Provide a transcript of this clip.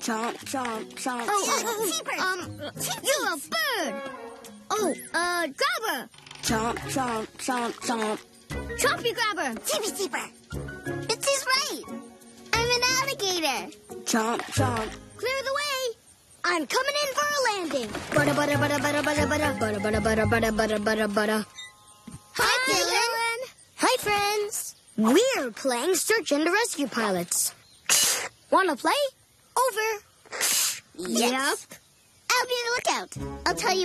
Chomp, chomp, chomp. You a bird. Grabber. Chomp, chomp, chomp, chomp. Chompy grabber. Teeper. It is right. I'm an alligator. Chomp, chomp. Clear the way. I'm coming in for a landing. Butter, butter, butter, butter, butter, butter, butter, butter, butter, butter, butter, butter, butter. Hi, Dylan. Hi, friends. We're playing Search and Rescue Pilots. Wanna play? Over. Yes. I'll be on the lookout. I'll tell you